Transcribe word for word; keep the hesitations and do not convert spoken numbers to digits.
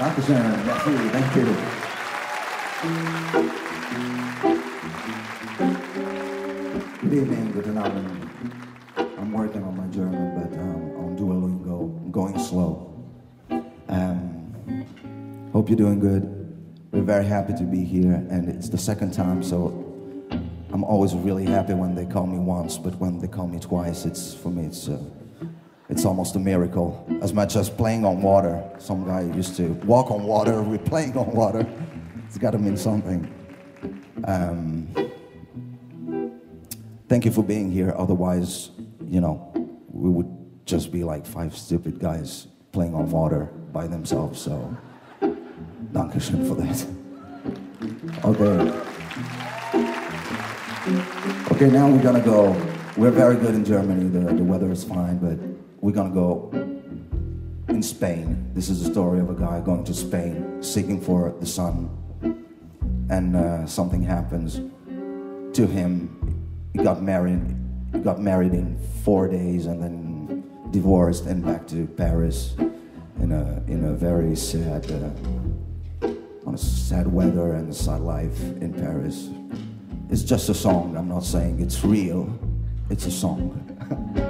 Dankeschön, merci, thank you. Good evening, good Abend. I'm working on my German, but um, on Duolingo, I'm going slow. Um, hope you're doing good. We're very happy to be here, and it's the second time, so I'm always really happy when they call me once, but when they call me twice, it's for me, it's uh, it's almost a miracle. As much as playing on water. Some guy used to walk on water, we're playing on water. It's got to mean something. Um, thank you for being here. Otherwise, you know, we would just be like five stupid guys playing on water by themselves. So, dankeschön for that. Okay. Okay, now we're gonna go. We're very good in Germany. The, the weather is fine, but we're gonna go in Spain. This is a story of a guy going to Spain, seeking for the sun, and uh, something happens to him. He got married. He got married in four days, and then divorced, and back to Paris in a in a very sad, uh, on a sad weather and sad life in Paris. It's just a song. I'm not saying it's real. It's a song.